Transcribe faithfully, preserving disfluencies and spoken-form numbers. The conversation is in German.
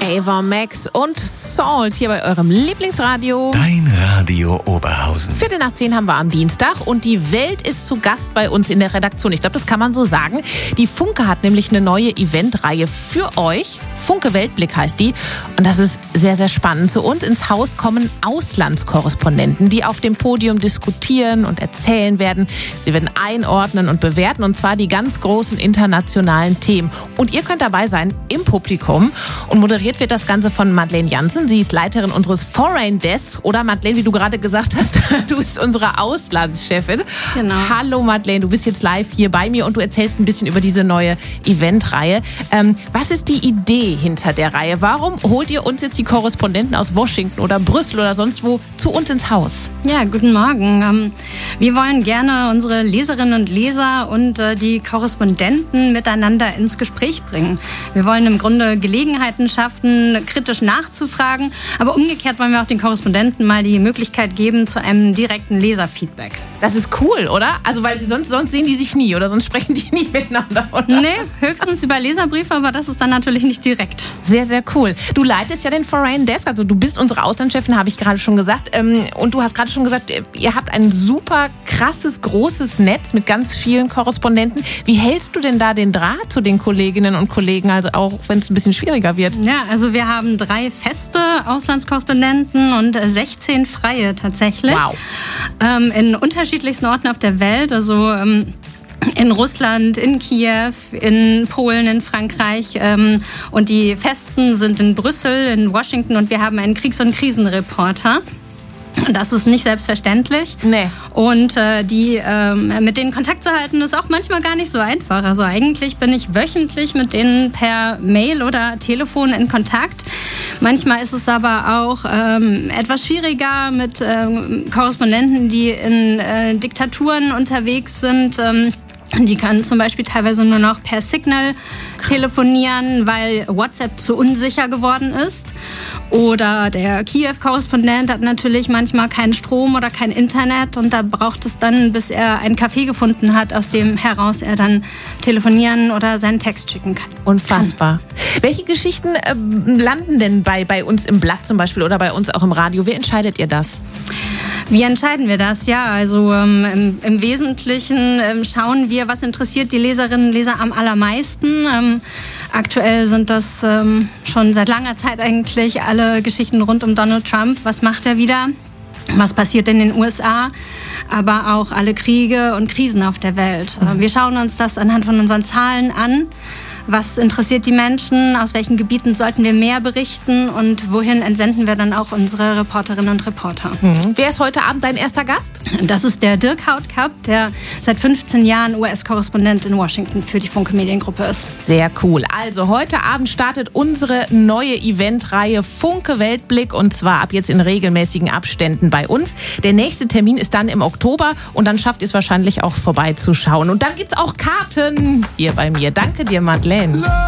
Ava Max und Salt hier bei eurem Lieblingsradio. Dein Radio Oberhausen. Viertel nach zehn haben wir am Dienstag und die Welt ist zu Gast bei uns in der Redaktion. Ich glaube, das kann man so sagen. Die Funke hat nämlich eine neue Eventreihe für euch. Funke Weltblick heißt die. Und das ist sehr, sehr spannend. Zu uns ins Haus kommen Auslandskorrespondenten, die auf dem Podium diskutieren und erzählen werden. Sie werden einordnen und bewerten, und zwar die ganz großen internationalen Themen. Und ihr könnt dabei sein im Publikum. Und moderiert wird das Ganze von Madeleine Jansen. Sie ist Leiterin unseres Foreign Desks. Oder Madeleine, wie du gerade gesagt hast, du bist unsere Auslandschefin. Genau. Hallo Madeleine, du bist jetzt live hier bei mir und du erzählst ein bisschen über diese neue Eventreihe. Ähm, was ist die Idee hinter der Reihe? Warum holt ihr uns jetzt die Korrespondenten aus Washington oder Brüssel oder sonst wo zu uns ins Haus? Ja, guten Morgen. Ähm, wir wollen gerne unsere Leserinnen und Leser und äh, die Korrespondenten miteinander ins Gespräch bringen. Wir wollen im Grunde Gelegenheiten schaffen, kritisch nachzufragen, aber umgekehrt wollen wir auch den Korrespondenten mal die Möglichkeit geben zu einem direkten Leserfeedback. Das ist cool, oder? Also, weil sonst, sonst sehen die sich nie oder sonst sprechen die nie miteinander, oder? Nee, höchstens über Leserbriefe, aber das ist dann natürlich nicht direkt. Sehr, sehr cool. Du leitest ja den Foreign Desk, also du bist unsere Auslandschefin, habe ich gerade schon gesagt. Und du hast gerade schon gesagt, ihr habt ein super krasses, großes Netz mit ganz vielen Korrespondenten. Wie hältst du denn da den Draht zu den Kolleginnen und Kollegen, also auch wenn es ein bisschen schwieriger wird? Ja, also wir haben drei feste Auslandskorrespondenten und sechzehn freie tatsächlich. Wow. Ähm, in unterschiedlichsten Orten auf der Welt, also ähm, in Russland, in Kiew, in Polen, in Frankreich. Ähm, und die Festen sind in Brüssel, in Washington, und wir haben einen Kriegs- und Krisenreporter. Das ist nicht selbstverständlich. Nee. Und äh, die, ähm, mit denen Kontakt zu halten, ist auch manchmal gar nicht so einfach. Also eigentlich bin ich wöchentlich mit denen per Mail oder Telefon in Kontakt. Manchmal ist es aber auch ähm, etwas schwieriger mit ähm, Korrespondenten, die in äh, Diktaturen unterwegs sind. Ähm, Die können zum Beispiel teilweise nur noch per Signal telefonieren, weil WhatsApp zu unsicher geworden ist. Oder der Kiew-Korrespondent hat natürlich manchmal keinen Strom oder kein Internet, und da braucht es dann, bis er ein Café gefunden hat, aus dem heraus er dann telefonieren oder seinen Text schicken kann. Unfassbar. Welche Geschichten äh, landen denn bei, bei uns im Blatt zum Beispiel oder bei uns auch im Radio? Wie entscheidet ihr das? Wie entscheiden wir das? Ja, also ähm, im, im Wesentlichen ähm, schauen wir, was interessiert die Leserinnen und Leser am allermeisten. Ähm, aktuell sind das ähm, schon seit langer Zeit eigentlich alle Geschichten rund um Donald Trump. Was macht er wieder? Was passiert in den U S A? Aber auch alle Kriege und Krisen auf der Welt. Mhm. Wir schauen uns das anhand von unseren Zahlen an. Was interessiert die Menschen? Aus welchen Gebieten sollten wir mehr berichten? Und wohin entsenden wir dann auch unsere Reporterinnen und Reporter? Mhm. Wer ist heute Abend dein erster Gast? Das ist der Dirk Hautkamp, der seit fünfzehn Jahren U S-Korrespondent in Washington für die Funke Mediengruppe ist. Sehr cool. Also heute Abend startet unsere neue Eventreihe Funke Weltblick, und zwar ab jetzt in regelmäßigen Abständen bei uns. Der nächste Termin ist dann im Oktober, und dann schafft ihr es wahrscheinlich auch vorbeizuschauen. Und dann gibt's auch Karten hier bei mir. Danke dir, Madeleine.